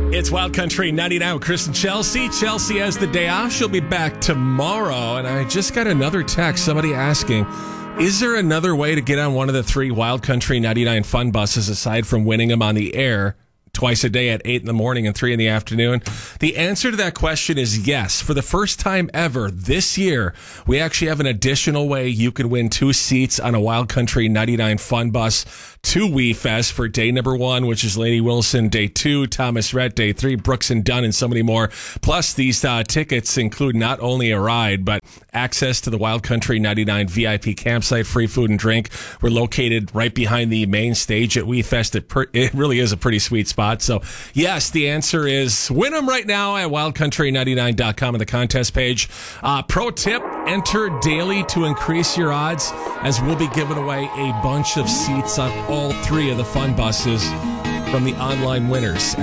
It's Wild Country 99 with Chris and Chelsea. Chelsea has the day off. She'll be back tomorrow. And I just got another text, somebody asking, is there another way to get on one of the 3 Wild Country 99 fun buses aside from winning them on the air twice a day at 8 in the morning and 3 in the afternoon? The answer to that question is yes. For the first time ever this year, we actually have an additional way you could win 2 seats on a Wild Country 99 fun bus to Wee Fest for day number 1, which is Lady Wilson, day 2, Thomas Rhett, day 3, Brooks and Dunn, and so many more. Plus, these tickets include not only a ride, but access to the Wild Country 99 VIP campsite, free food and drink. We're located right behind the main stage at Wee Fest. It really is a pretty sweet spot. So, yes, the answer is win them right now at wildcountry99.com on the contest page. Pro tip, enter daily to increase your odds, as we'll be giving away a bunch of seats on all 3 of the fun buses from the online winners.